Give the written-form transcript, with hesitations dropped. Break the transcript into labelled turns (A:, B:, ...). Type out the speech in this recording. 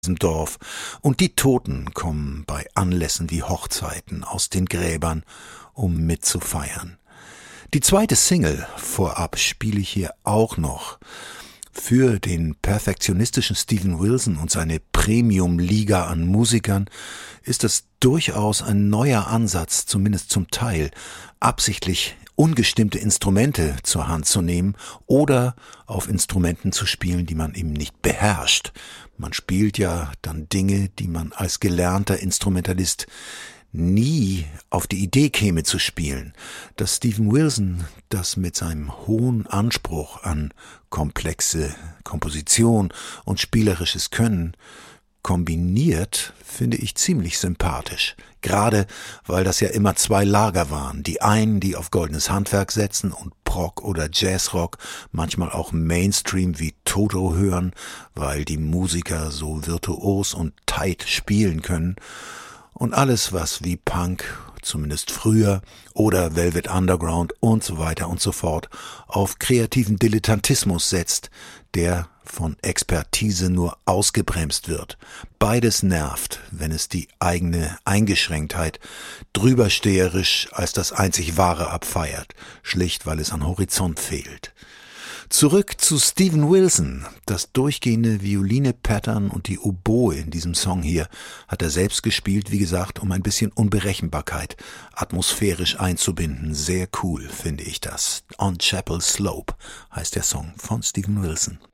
A: diesem Dorf, und die Toten kommen bei Anlässen wie Hochzeiten aus den Gräbern, um mitzufeiern. Die zweite Single vorab spiele ich hier auch noch. Für den perfektionistischen Steven Wilson und seine Premium-Liga an Musikern ist es durchaus ein neuer Ansatz, zumindest zum Teil, absichtlich ungestimmte Instrumente zur Hand zu nehmen oder auf Instrumenten zu spielen, die man eben nicht beherrscht. Man spielt ja dann Dinge, die man als gelernter Instrumentalist nie auf die Idee käme zu spielen. Dass Steven Wilson das mit seinem hohen Anspruch an komplexe Komposition und spielerisches Können kombiniert, finde ich ziemlich sympathisch. Gerade weil das ja immer zwei Lager waren. Die einen, die auf goldenes Handwerk setzen und Prog oder Jazzrock, manchmal auch Mainstream wie Toto hören, weil die Musiker so virtuos und tight spielen können. Und alles, was wie Punk, zumindest früher, oder Velvet Underground und so weiter und so fort, auf kreativen Dilettantismus setzt, der von Expertise nur ausgebremst wird. Beides nervt, wenn es die eigene Eingeschränktheit drübersteherisch als das einzig Wahre abfeiert, schlicht weil es an Horizont fehlt. Zurück zu Steven Wilson. Das durchgehende Violine-Pattern und die Oboe in diesem Song hier hat er selbst gespielt, wie gesagt, um ein bisschen Unberechenbarkeit atmosphärisch einzubinden. Sehr cool, finde ich das. On Chapel Slope heißt der Song von Steven Wilson.